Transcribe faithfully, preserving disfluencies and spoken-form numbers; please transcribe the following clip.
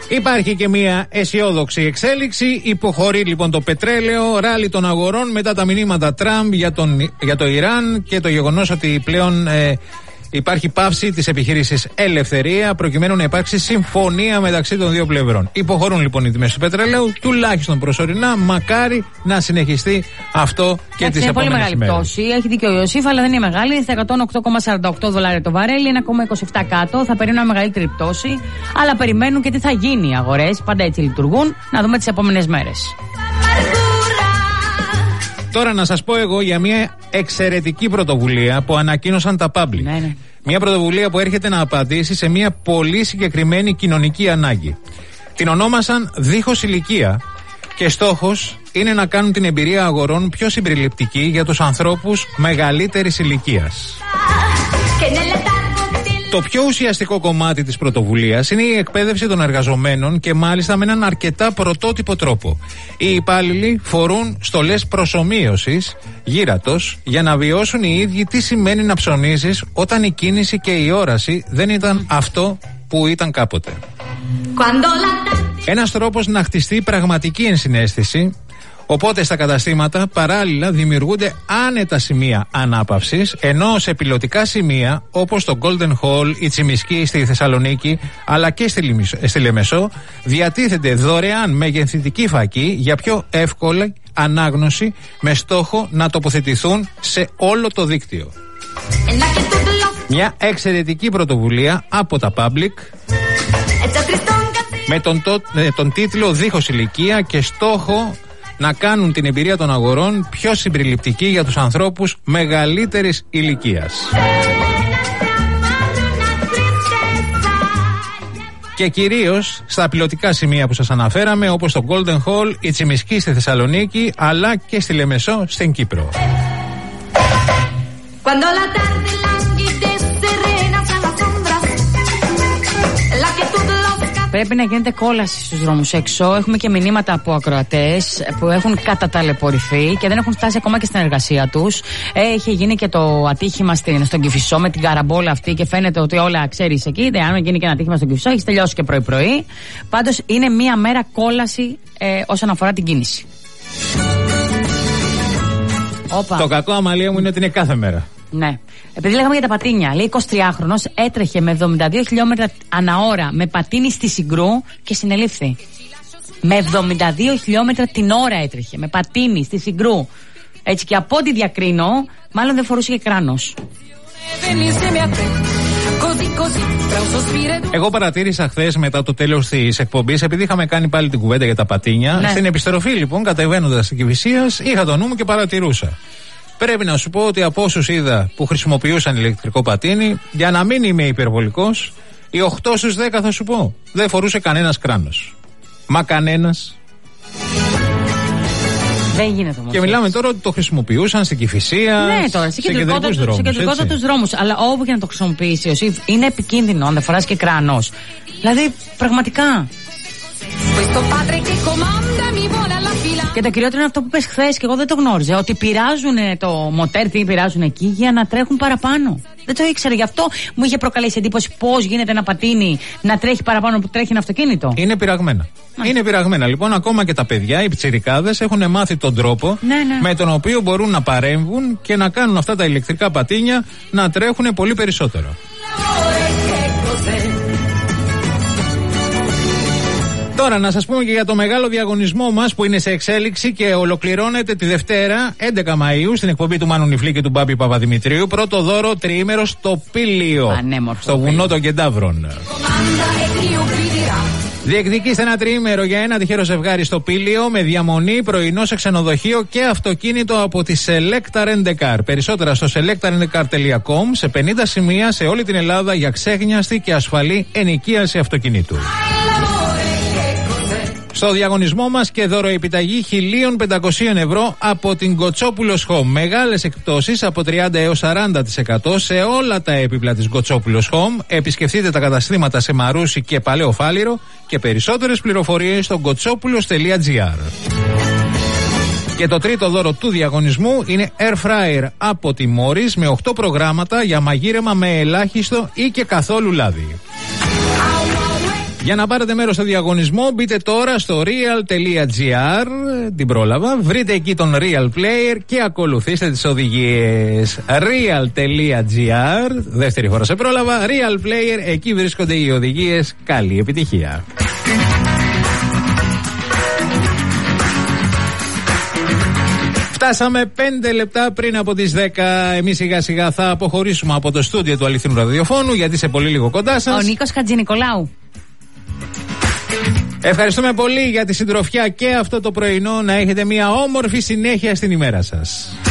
Υπάρχει και μια αισιόδοξη εξέλιξη. Υποχωρεί λοιπόν το πετρέλαιο, ράλι των αγορών μετά τα μηνύματα Τραμπ για, τον, για το Ιράν και το γεγονός ότι πλέον ε, υπάρχει πάυση της επιχείρησης Ελευθερία προκειμένου να υπάρξει συμφωνία μεταξύ των δύο πλευρών. Υποχωρούν λοιπόν οι τιμές του πετρελαίου, τουλάχιστον προσωρινά. Μακάρι να συνεχιστεί αυτό και τις επόμενες μέρες. Είναι πολύ μεγάλη πτώση. Έχει δίκιο ο Ιωσήφ, αλλά δεν είναι μεγάλη. Είναι στα εκατόν οκτώ κόμμα σαράντα οκτώ δολάρια το βαρέλι, ένα κόμμα είκοσι επτά κάτω. Θα περιμένουν μια μεγαλύτερη πτώση. Αλλά περιμένουν και τι θα γίνει οι αγορές. Πάντα έτσι λειτουργούν. Να δούμε τις επόμενες μέρες. Τώρα να σας πω εγώ για μια εξαιρετική πρωτοβουλία που ανακοίνωσαν τα Public. Ναι, ναι. Μια πρωτοβουλία που έρχεται να απαντήσει σε μια πολύ συγκεκριμένη κοινωνική ανάγκη. Την ονόμασαν Δίχως Ηλικία και στόχος είναι να κάνουν την εμπειρία αγορών πιο συμπεριληπτική για τους ανθρώπους μεγαλύτερης ηλικίας. Το πιο ουσιαστικό κομμάτι της πρωτοβουλίας είναι η εκπαίδευση των εργαζομένων και μάλιστα με έναν αρκετά πρωτότυπο τρόπο. Οι υπάλληλοι φορούν στολές προσομοίωσης γύρατος για να βιώσουν οι ίδιοι τι σημαίνει να ψωνίζεις όταν η κίνηση και η όραση δεν ήταν αυτό που ήταν κάποτε. Ένας τρόπος να χτιστεί πραγματική ενσυναίσθηση. Οπότε στα καταστήματα παράλληλα δημιουργούνται άνετα σημεία ανάπαυσης, ενώ σε πιλωτικά σημεία όπως το Golden Hall, η Τσιμισκή στη Θεσσαλονίκη αλλά και στη Λεμεσό διατίθεται δωρεάν μεγεθυντική φακή για πιο εύκολη ανάγνωση με στόχο να τοποθετηθούν σε όλο το δίκτυο. Μια εξαιρετική πρωτοβουλία από τα Public με τον, το, με τον τίτλο Δίχως Ηλικία και στόχο να κάνουν την εμπειρία των αγορών πιο συμπεριληπτική για τους ανθρώπους μεγαλύτερης ηλικίας. Και κυρίως στα πιλωτικά σημεία που σας αναφέραμε, όπως το Golden Hall, η Τσιμισκή στη Θεσσαλονίκη, αλλά και στη Λεμεσό στην Κύπρο. Πρέπει να γίνεται κόλαση στους δρόμους έξω. Έχουμε και μηνύματα από ακροατές που έχουν καταταλαιπωρηθεί και δεν έχουν φτάσει ακόμα και στην εργασία τους. Έχει γίνει και το ατύχημα στην, στον Κηφισό με την καραμπόλα αυτή και φαίνεται ότι όλα ξέρεις εκεί. Δεν, αν γίνει και ένα ατύχημα στον Κηφισό, έχει τελειώσει και πρωί-πρωί. Πάντως είναι μία μέρα κόλαση ε, όσον αφορά την κίνηση. Όπα. Το κακό, Αμαλία μου, είναι ότι είναι κάθε μέρα. Ναι. Επειδή λέγαμε για τα πατίνια, λέει εικοσιτριάχρονος έτρεχε με εβδομήντα δύο χιλιόμετρα ανά ώρα με πατίνι στη Συγκρού και συνελήφθη. Με εβδομήντα δύο χιλιόμετρα την ώρα έτρεχε με πατίνι στη Συγκρού. Έτσι, και από ό,τι διακρίνω, μάλλον δεν φορούσε και κράνος. Εγώ παρατήρησα χθες μετά το τέλος της εκπομπής, επειδή είχαμε κάνει πάλι την κουβέντα για τα πατίνια, ναι. Στην επιστροφή λοιπόν, κατεβαίνοντας στην Κηφισίας, είχα το νου μου και παρατηρούσα. Πρέπει να σου πω ότι από όσους είδα που χρησιμοποιούσαν ηλεκτρικό πατίνι, για να μην είμαι υπερβολικός, οι οκτώ στους δέκα θα σου πω, δεν φορούσε κανένας κράνος. Μα κανένας. Δεν γίνεται όμως. Και μιλάμε τώρα ότι το χρησιμοποιούσαν στην Κηφισία, ναι, τώρα, σε κεντρικότατους δρόμους. Αλλά όπου και να το χρησιμοποιήσει, Ιωσήφ, είναι επικίνδυνο αν δεν φοράς και κράνος. Δηλαδή, πραγματικά. Και το κυριότερο είναι αυτό που πες χθες και εγώ δεν το γνώριζα. Ότι πειράζουν το μοτέρ, τι πειράζουν εκεί για να τρέχουν παραπάνω. Δεν το ήξερα. Γι' αυτό μου είχε προκαλέσει εντύπωση πώς γίνεται ένα πατίνι να τρέχει παραπάνω που τρέχει ένα αυτοκίνητο. Είναι πειραγμένα. Α. Είναι πειραγμένα. Λοιπόν, ακόμα και τα παιδιά, οι πιτσιρικάδες, έχουν μάθει τον τρόπο ναι, ναι. με τον οποίο μπορούν να παρέμβουν και να κάνουν αυτά τα ηλεκτρικά πατίνια να τρέχουν πολύ περισσότερο. Τώρα να σας πούμε και για το μεγάλο διαγωνισμό μας που είναι σε εξέλιξη και ολοκληρώνεται τη Δευτέρα έντεκα Μαΐου στην εκπομπή του Μάνου Νιφλή και του Μπάμπη Παπαδημητρίου. Πρώτο δώρο τριήμερο στο Πήλιο, ανέμορφο, στο βουνό των Κεντάβρων. Διεκδικήστε ένα τριήμερο για ένα τυχερό ζευγάρι στο Πήλιο με διαμονή, πρωινό σε ξενοδοχείο και αυτοκίνητο από τη Selecta Rent-A-Car. Περισσότερα στο selecta rent a car τελεία com, σε πενήντα σημεία σε όλη την Ελλάδα για ξέχνιαστη και ασφαλή ενοικίαση αυτοκινήτου. Στο διαγωνισμό μας και δωροεπιταγή χίλια πεντακόσια ευρώ από την Κοτσόπουλος Home. Μεγάλες εκπτώσεις από τριάντα έως σαράντα τοις εκατό σε όλα τα έπιπλα της Κοτσόπουλος Home. Επισκεφτείτε τα καταστήματα σε Μαρούσι και Παλαιό Φάληρο και περισσότερες πληροφορίες στο κοτσόπουλος τελεία τζι άρ. Και το τρίτο δώρο του διαγωνισμού είναι Air Fryer από τη Morris με οκτώ προγράμματα για μαγείρεμα με ελάχιστο ή και καθόλου λάδι. Για να πάρετε μέρος στο διαγωνισμό, μπείτε τώρα στο real.gr, την πρόλαβα, βρείτε εκεί τον Real Player και ακολουθήστε τις οδηγίες. real.gr, δεύτερη φορά σε πρόλαβα, Real Player, εκεί βρίσκονται οι οδηγίες. Καλή επιτυχία. Φτάσαμε πέντε λεπτά πριν από τις δέκα. Εμείς σιγά σιγά θα αποχωρήσουμε από το στούντιο του Αληθινού Ραδιοφώνου, γιατί σε πολύ λίγο κοντά σας. Ο Νίκος Χατζηνικολάου. Ευχαριστούμε πολύ για τη συντροφιά και αυτό το πρωινό. Να έχετε μια όμορφη συνέχεια στην ημέρα σας.